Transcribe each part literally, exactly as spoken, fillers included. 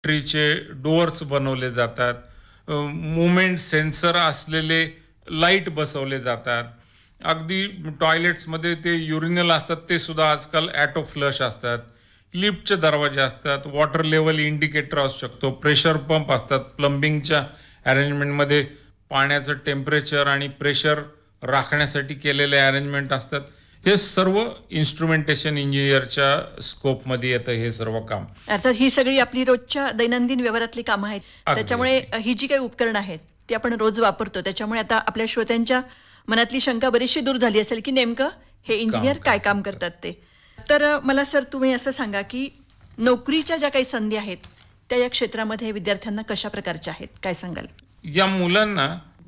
ट्रीचे doors बनवले जातात. Movement sensor असलेले लाईट बसवले जातात. अगदी टॉयलेट्समध्ये ते युरिनल असतात ते सुद्धा आजकाल ऑटो फ्लश असतात. लिफ्टचे दरवाजे असतात. वॉटर लेवल इंडिकेटर असू शकतो. प्रेशर पंप असतात. प्लंबिंगच्या अरेंजमेंटमध्ये पाण्याचं टेम्परेचर आणि प्रेशर राखण्यासाठी केलेले अरेंजमेंट असतात. हे सर्व इन्स्ट्रुमेंटेशन इंजिनियरच्या स्कोपमध्ये येतं हे सर्व काम. अर्थात ही सगळी आपली रोजच्या दैनंदिन व्यवहारातली कामं आहेत. अगदी, त्याच्यामुळे अगदी. ही जी काही उपकरणं आहेत ती आपण रोज वापरतो. त्याच्यामुळे आता आपल्या श्रोत्यांच्या मनातली शंका बरीचशी दूर झाली असेल की नेमकं हे इंजिनियर काम काय काय काम करतात. करतात ते. तर अ, मला सर तुम्ही असं सांगा की नोकरीच्या ज्या काही संधी आहेत त्या या क्षेत्रामध्ये विद्यार्थ्यांना कशा प्रकारच्या आहेत, काय सांगाल? या मुलांना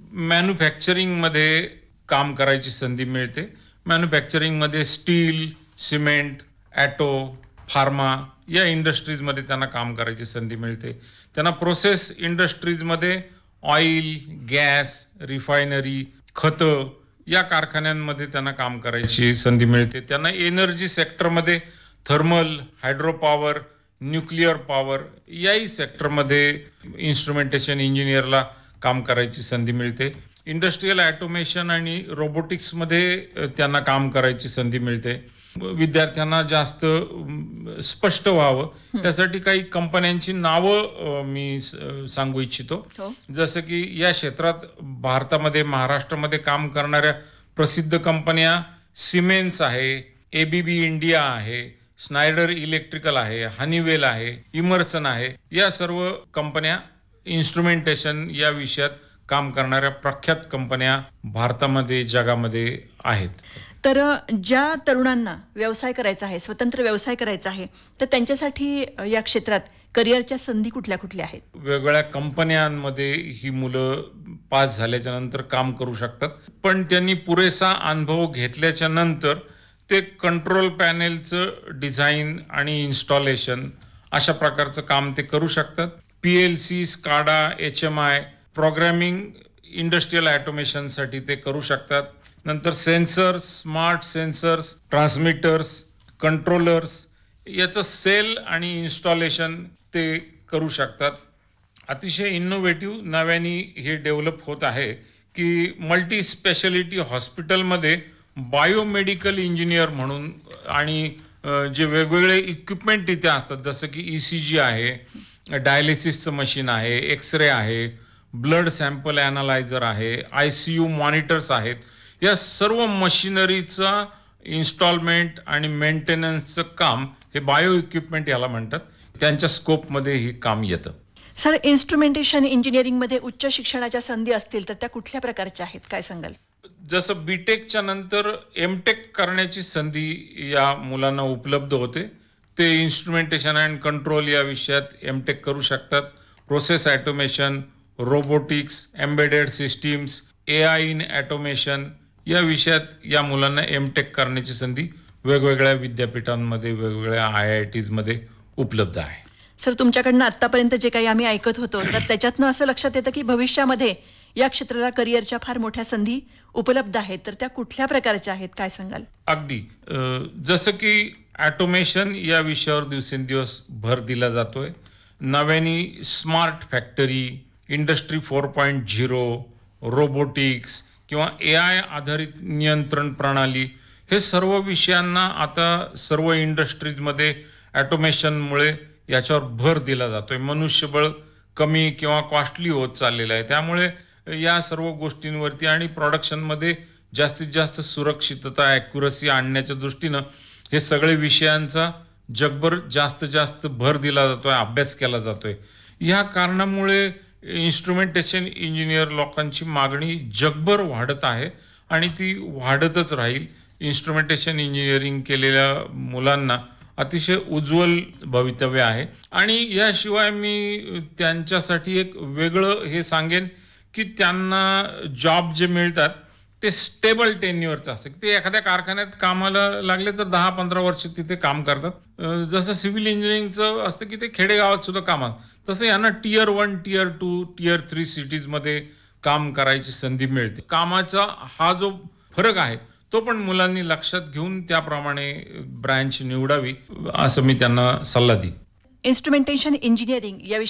मॅन्युफॅक्चरिंगमध्ये काम करायची संधी मिळते. मॅन्युफॅक्चरिंगमध्ये स्टील, सिमेंट, ॲटो, फार्मा या इंडस्ट्रीजमध्ये त्यांना काम करायची संधी मिळते. त्यांना प्रोसेस इंडस्ट्रीजमध्ये ऑइल, गॅस, रिफायनरी, खतं या कारखान्यांमध्ये त्यांना काम करायची संधी मिळते. त्यांना एनर्जी सेक्टरमध्ये thermal, hydro power, nuclear power याही सेक्टरमध्ये इन्स्ट्रुमेंटेशन इंजिनियरला काम करायची संधी मिळते. इंडस्ट्रियल ॲटोमेशन आणि रोबोटिक्समध्ये अ, त्यांना काम करायची संधी मिळते. विद्यार्थ्यांना जास्त अम, स्पष्ट व्हावं त्यासाठी काही कंपन्यांची नावं अ, मी स- सांगू इच्छितो. हो. जसं की या क्षेत्रात भारतामध्ये महाराष्ट्रामध्ये काम करणाऱ्या प्रसिद्ध कंपन्या सिमेन्स आहे, एबीबी इंडिया आहे, स्नायडर इलेक्ट्रिकल आहे, हनीवेल आहे, इमर्सन आहे. या सर्व कंपन्या इन्स्ट्रुमेंटेशन या विषयात काम करणाऱ्या प्रख्यात कंपन्या भारतामध्ये जगामध्ये आहेत. तर अ, ज्या तरुणांना व्यवसाय करायचा आहे, स्वतंत्र व्यवसाय करायचा आहे, तर त्यांच्यासाठी अ, या क्षेत्रात करिअरच्या संधी कुठल्या कुठल्या आहेत? वेगवेगळ्या कंपन्यांमध्ये ही मुलं पास झाल्याच्या नंतर काम करू शकतात. पण त्यांनी पुरेसा अनुभव घेतल्याच्या नंतर ते कंट्रोल पॅनेलचं डिझाईन आणि इन्स्टॉलेशन अशा प्रकारचं काम ते करू शकतात. P L C, SCADA, H M I, programming, industrial ॲटोमेशनसाठी ते करू शकतात. नंतर sensors, smart sensors, transmitters, controllers याचं सेल आणि इन्स्टॉलेशन ते करू शकतात. अतिशय इनोव्हेटिव्ह नव्याने हे डेव्हलप होत आहे की मल्टी स्पेशालिटी हॉस्पिटलमध्ये बायोमेडिकल इंजिनियर म्हणून आणि अ, जे वेगवेगळे इक्विपमेंट तिथे असतात जसं की ई सी जी आहे, डायलिसिसचं मशीन आहे, एक्स रे आहे, ब्लड सॅम्पल ॲनालायझर आहे, आय सी यू मॉनिटर्स आहेत. या सर्व मशिनरीचा इन्स्टॉलमेंट आणि मेंटेनन्सचं काम हे बायो इक्विपमेंट याला म्हणतात. त्यांच्या स्कोपमध्ये हे काम येतं. सर, इन्स्ट्रुमेंटेशन इंजिनिअरिंगमध्ये उच्च शिक्षणाच्या संधी असतील तर त्या कुठल्या प्रकारच्या आहेत, काय सांगाल? जसं बीटेकच्या नंतर एमटेक करण्याची संधी या मुलांना उपलब्ध होते. ते इन्स्ट्रुमेंटेशन अँड कंट्रोल या विषयात एमटेक करू शकतात. Process automation, robotics, embedded systems, A I in automation या विषयात या मुलांना एमटेक करण्याची संधी वेगवेगळ्या विद्यापीठांमध्ये, वेगवेगळ्या आय आय टीजमध्ये उपलब्ध आहे. सर, तुमच्याकडनं आत्तापर्यंत जे काही आम्ही ऐकत होतो तर त्याच्यातनं असं लक्षात येतं की भविष्यामध्ये या क्षेत्राला करिअरच्या फार मोठ्या संधी उपलब्ध आहेत, तर त्या कुठल्या प्रकारच्या आहेत, काय सांगाल? अगदी अ, जसं की ॲटोमेशन या विषयावर दिवसेंदिवस भर दिला जातोय. नव्याने smart factory, industry four point zero, robotics किंवा ए आय आधारित नियंत्रण प्रणाली हे सर्व विषयांना आता सर्व इंडस्ट्रीजमध्ये ॲटोमेशनमुळे याच्यावर भर दिला जातोय. मनुष्यबळ कमी किंवा कॉस्टली होत चाललेलं आहे. त्यामुळे या सर्व गोष्टींवरती आणि प्रोडक्शनमध्ये जास्तीत जास्त सुरक्षितता, ॲक्युरसी आणण्याच्या दृष्टीनं हे सगळे विषयांचा जगभर जास्त जास्त भर दिला जातोय, अभ्यास केला जातोय. ह्या कारणामुळे इन्स्ट्रुमेंटेशन इंजिनियर लोकांची मागणी जगभर वाढत आहे आणि ती वाढतच राहील. इन्स्ट्रुमेंटेशन इंजिनिअरिंग केलेल्या मुलांना अतिशय उज्ज्वल भवितव्य आहे. आणि याशिवाय मी त्यांच्यासाठी एक वेगळं हे सांगेन की त्यांना जॉब जे मिळतात ते स्टेबल टेन्युअरचं असतं. ते एखाद्या कारखान्यात कामाला लागले तर दहा पंधरा वर्ष तिथे काम करतात. अ, जसं सिव्हिल इंजिनिअरिंगचं असतं की ते खेडेगावात सुद्धा कामात, तसं यांना tier one, tier two, tier three सिटीजमध्ये काम करायची संधी मिळते. कामाचा हा जो फरक आहे तो पण मुलांनी लक्षात घेऊन त्याप्रमाणे ब्रँच निवडावी असं मी त्यांना सल्ला देईन. इन्स्ट्रुमेंटेशन इंजिनिअरिंग या